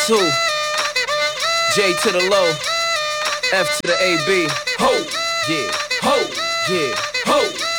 Guess who? J to the low, F to the AB. Ho, yeah, ho, yeah, ho.